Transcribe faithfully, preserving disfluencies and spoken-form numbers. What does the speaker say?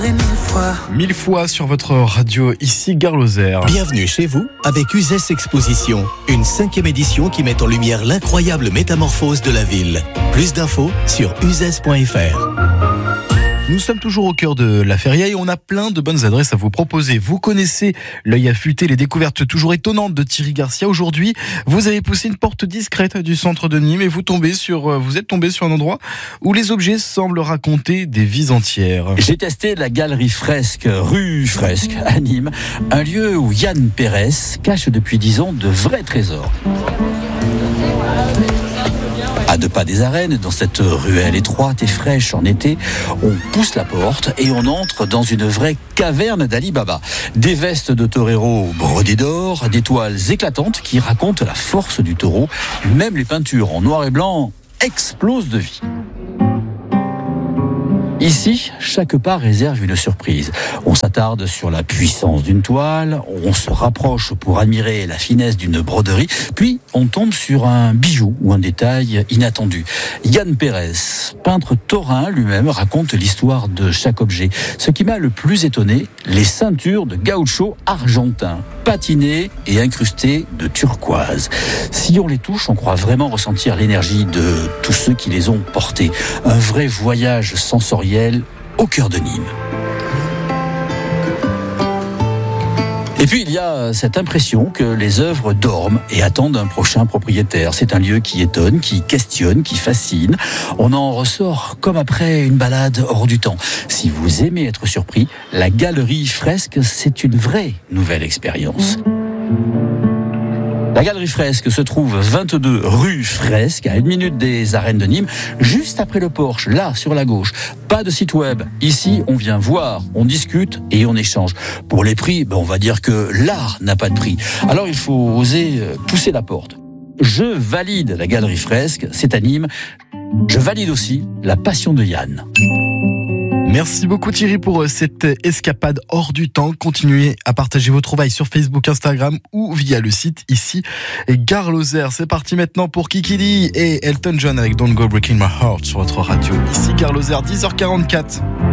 et mille fois. Mille fois sur votre radio, ici Gare Lozère. Bienvenue chez vous avec Uzès Exposition, une cinquième édition qui met en lumière l'incroyable métamorphose de la ville. Plus d'infos sur uzès point f r. Nous sommes toujours au cœur de la Feria et on a plein de bonnes adresses à vous proposer. Vous connaissez l'œil affûté, les découvertes toujours étonnantes de Thierry Garcia. Aujourd'hui, vous avez poussé une porte discrète du centre de Nîmes et vous tombez sur, vous êtes tombé sur un endroit où les objets semblent raconter des vies entières. J'ai testé la galerie Fresque, rue Fresque, à Nîmes, un lieu où Yann Pérez cache depuis dix ans de vrais trésors. À deux pas des arènes, dans cette ruelle étroite et fraîche en été, on pousse la porte et on entre dans une vraie caverne d'Ali Baba. Des vestes de torero brodées d'or, des toiles éclatantes qui racontent la force du taureau. Même les peintures en noir et blanc explosent de vie. Ici, chaque pas réserve une surprise. On s'attarde sur la puissance d'une toile, on se rapproche pour admirer la finesse d'une broderie, puis on tombe sur un bijou ou un détail inattendu. Yann Pérez, peintre taurin lui-même, raconte l'histoire de chaque objet. Ce qui m'a le plus étonné, les ceintures de gaucho argentin, patinées et incrustées de turquoise. Si on les touche, on croit vraiment ressentir l'énergie de tous ceux qui les ont portées. Un vrai voyage sensoriel au cœur de Nîmes. Et puis il y a cette impression que les œuvres dorment et attendent un prochain propriétaire. C'est un lieu qui étonne, qui questionne, qui fascine. On en ressort comme après une balade hors du temps. Si vous aimez être surpris, la galerie Fresque, c'est une vraie nouvelle expérience. La galerie Fresque se trouve vingt-deux rue Fresque, à une minute des arènes de Nîmes, juste après le Porche, là, sur la gauche. Pas de site web. Ici, on vient voir, on discute et on échange. Pour les prix, ben on va dire que l'art n'a pas de prix. Alors il faut oser pousser la porte. Je valide la galerie Fresque, c'est à Nîmes. Je valide aussi la passion de Yann. Merci beaucoup Thierry pour cette escapade hors du temps. Continuez à partager vos trouvailles sur Facebook, Instagram ou via le site ici Gare Lozère. C'est parti maintenant pour Kiki Lee et Elton John avec Don't Go Breaking My Heart sur votre radio ici Gare Lozère, dix heures quarante-quatre.